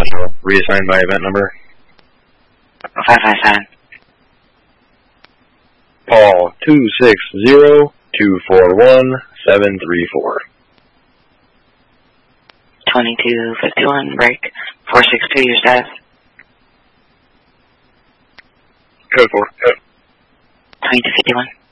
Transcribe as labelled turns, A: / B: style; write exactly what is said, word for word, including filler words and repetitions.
A: Reassigned by event number.
B: five five seven.
A: Paul, two six zero, two four one, seven three four.
B: twenty-two fifty-one, break. four six two, your status.
A: Code four. Code.
B: twenty-two fifty-one.